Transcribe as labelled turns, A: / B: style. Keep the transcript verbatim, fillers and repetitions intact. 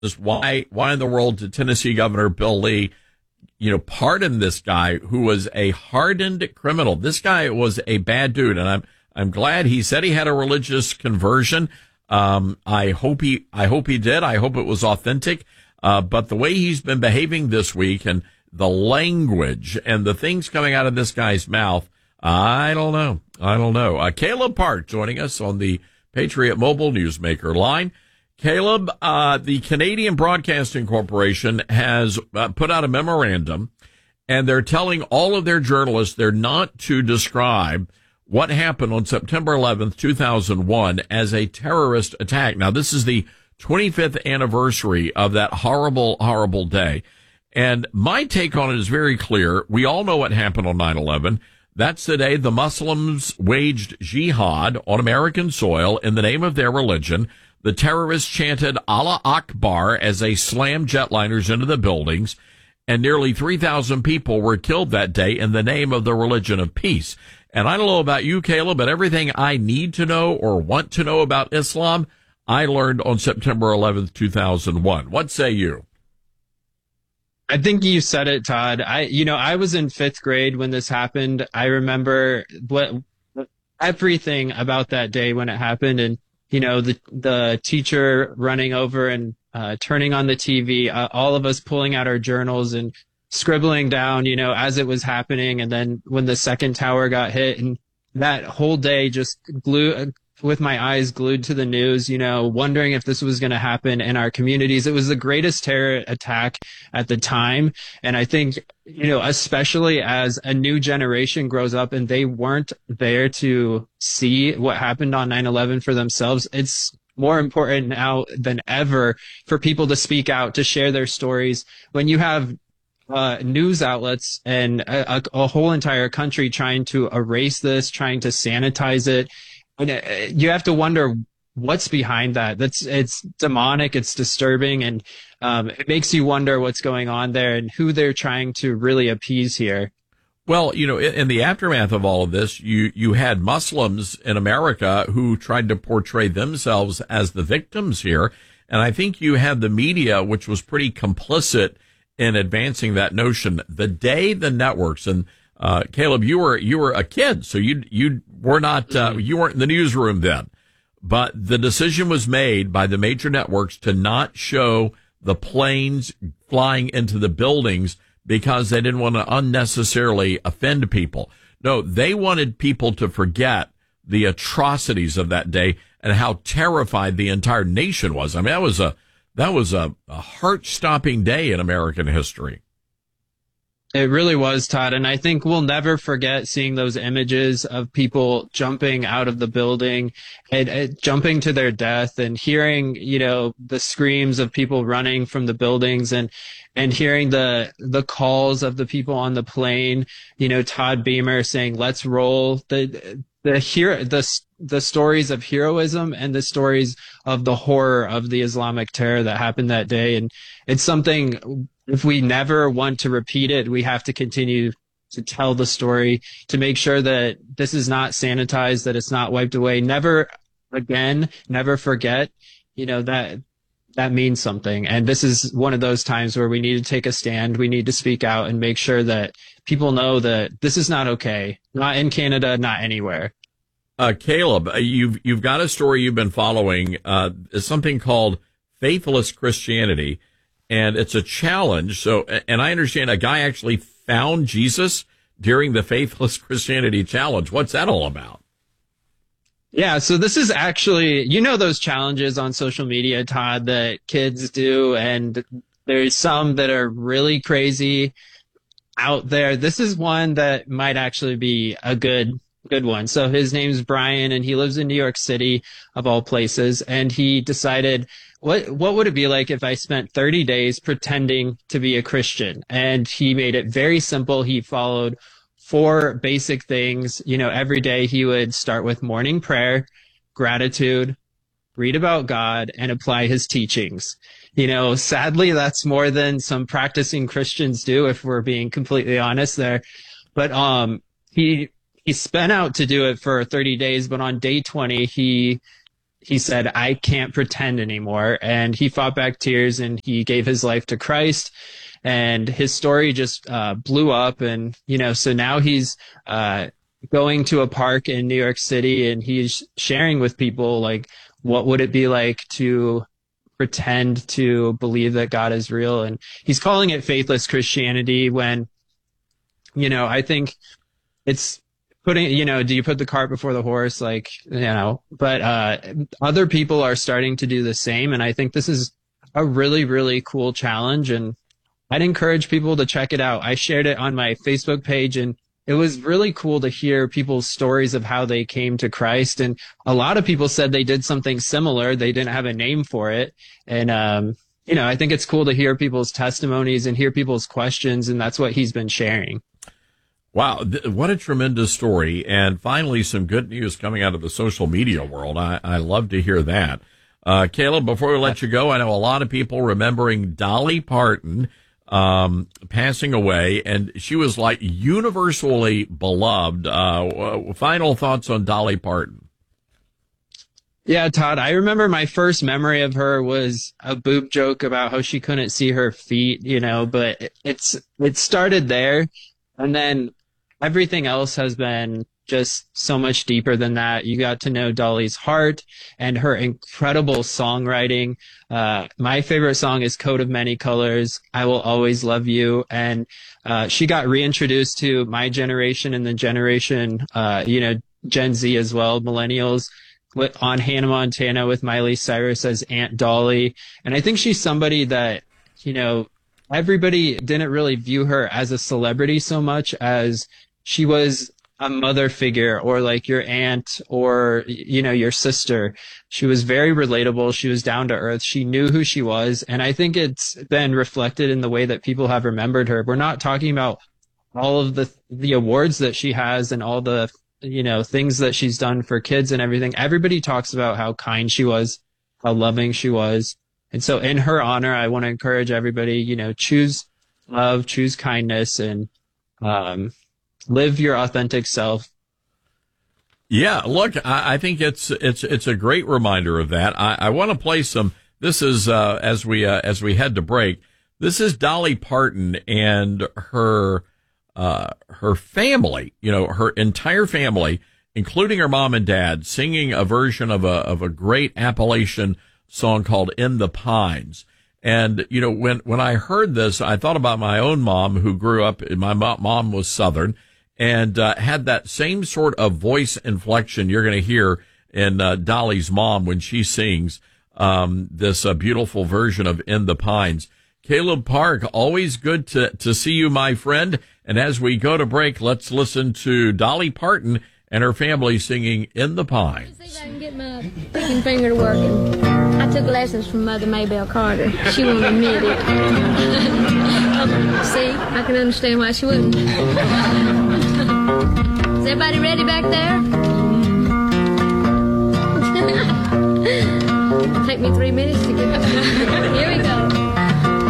A: Just why, why in the world did Tennessee Governor Bill Lee, you know, pardon this guy who was a hardened criminal? This guy was a bad dude, and I'm I'm glad he said he had a religious conversion. Um, I hope he I hope he did. I hope it was authentic. Uh, but the way he's been behaving this week and the language and the things coming out of this guy's mouth, I don't know. I don't know. Uh, Caleb Park joining us on the Patriot Mobile Newsmaker line. Caleb, uh, the Canadian Broadcasting Corporation has uh, put out a memorandum, and they're telling all of their journalists they're not to describe what happened on September eleventh, two thousand one as a terrorist attack. Now, this is the twenty-fifth anniversary of that horrible, horrible day. And my take on it is very clear. We all know what happened on nine eleven. That's the day the Muslims waged jihad on American soil in the name of their religion. The terrorists chanted Allah Akbar as they slammed jetliners into the buildings, and nearly three thousand people were killed that day in the name of the religion of peace. And I don't know about you, Caleb, but everything I need to know or want to know about Islam, I learned on September eleventh, two thousand one. What say you?
B: I think you said it, Todd. I, you know, I was in fifth grade when this happened. I remember what everything about that day when it happened, and you know, the the teacher running over and uh, turning on the T V, uh, all of us pulling out our journals and scribbling down, you know, as it was happening. And then when the second tower got hit, and that whole day just glued with my eyes glued to the news, you know, wondering if this was going to happen in our communities. It was the greatest terror attack at the time. And I think, you know, especially as a new generation grows up and they weren't there to see what happened on nine eleven for themselves, it's more important now than ever for people to speak out, to share their stories. When you have Uh, news outlets and a, a, a whole entire country trying to erase this, trying to sanitize it, and it, you have to wonder what's behind that. That's it's demonic, it's disturbing, and um, it makes you wonder what's going on there and who they're trying to really appease here.
A: Well, you know, in, in the aftermath of all of this, you you had Muslims in America who tried to portray themselves as the victims here, and I think you had the media, which was pretty complicit in advancing that notion. The day the networks, and uh, Caleb, you were you were a kid, so you you were not uh, you weren't in the newsroom then, but the decision was made by the major networks to not show the planes flying into the buildings because they didn't want to unnecessarily offend people. No, they wanted people to forget the atrocities of that day and how terrified the entire nation was. I mean, that was a That was a, a heart-stopping day in American history.
B: It really was, Todd. And I think we'll never forget seeing those images of people jumping out of the building and, and jumping to their death, and hearing, you know, the screams of people running from the buildings, and, and hearing the, the calls of the people on the plane, you know, Todd Beamer saying, "Let's roll." The, the hero, the, the stories of heroism and the stories of the horror of the Islamic terror that happened that day. And it's something, if we never want to repeat it, we have to continue to tell the story, to make sure that this is not sanitized, that it's not wiped away. Never again, never forget, you know, that that means something. And this is one of those times where we need to take a stand. We need to speak out and make sure that people know that this is not okay. Not in Canada, not anywhere.
A: Uh, Caleb, you've you've got a story you've been following. Uh, it's something called Faithless Christianity, and it's a challenge. So, and I understand a guy actually found Jesus during the Faithless Christianity Challenge. What's that all about?
B: Yeah, so this is actually, you know, those challenges on social media, Todd, that kids do, and there's some that are really crazy out there. This is one that might actually be a good good one. So his name's Brian, and he lives in New York City, of all places, and he decided, what what would it be like if I spent thirty days pretending to be a Christian? And he made it very simple. He followed four basic things. You know, every day he would start with morning prayer, gratitude, read about God, and apply his teachings. You know, sadly, that's more than some practicing Christians do, if we're being completely honest there. But um, he he spent out to do it for thirty days, but on day twenty, he he said, I can't pretend anymore. And he fought back tears and he gave his life to Christ. And his story just uh, blew up. And, you know, so now he's uh, going to a park in New York City and he's sharing with people, like, what would it be like to pretend to believe that God is real? And he's calling it faithless Christianity when, you know, I think it's putting, you know, do you put the cart before the horse? Like, you know, but uh, other people are starting to do the same. And I think this is a really, really cool challenge. And I'd encourage people to check it out. I shared it on my Facebook page, and it was really cool to hear people's stories of how they came to Christ. And a lot of people said they did something similar. They didn't have a name for it. And, um, you know, I think it's cool to hear people's testimonies and hear people's questions. And that's what he's been sharing.
A: Wow, th- what a tremendous story. And finally, some good news coming out of the social media world. I, I love to hear that. Uh, Caleb, before we let you go, I know a lot of people remembering Dolly Parton um, passing away, and she was like universally beloved. Uh, final thoughts on Dolly Parton?
B: Yeah, Todd, I remember my first memory of her was a boob joke about how she couldn't see her feet, you know, but it's, it started there. And then everything else has been just so much deeper than that. You got to know Dolly's heart and her incredible songwriting. Uh, my favorite song is Coat of Many Colors, I Will Always Love You. And uh, she got reintroduced to my generation and the generation, uh, you know, Gen Z as well, millennials, with, on Hannah Montana with Miley Cyrus as Aunt Dolly. And I think she's somebody that, you know, everybody didn't really view her as a celebrity so much as she was a mother figure, or like your aunt, or, you know, your sister. She was very relatable. She was down to earth. She knew who she was. And I think it's been reflected in the way that people have remembered her. We're not talking about all of the, the awards that she has and all the, you know, things that she's done for kids and everything. Everybody talks about how kind she was, how loving she was. And so in her honor, I want to encourage everybody, you know, choose love, choose kindness, and um, live your authentic self.
A: Yeah, look, I, I think it's it's it's a great reminder of that. I, I want to play some. This is uh, as we uh, as we head to break. This is Dolly Parton and her uh, her family. You know, her entire family, including her mom and dad, singing a version of a of a great Appalachian song called In the Pines. And, you know, when, when I heard this, I thought about my own mom, who grew up, my mom was Southern, and uh, had that same sort of voice inflection you're going to hear in uh, Dolly's mom when she sings um, this uh, beautiful version of In the Pines. Caleb Park, always good to, to see you, my friend. And as we go to break, let's listen to Dolly Parton and her family singing In the Pines.
C: Let's see if I can get my picking finger working. I took lessons from Mother Maybelle Carter. She won't admit it. See, I can understand why she wouldn't. Is everybody ready back there? It'll take me three minutes to get. Here we go.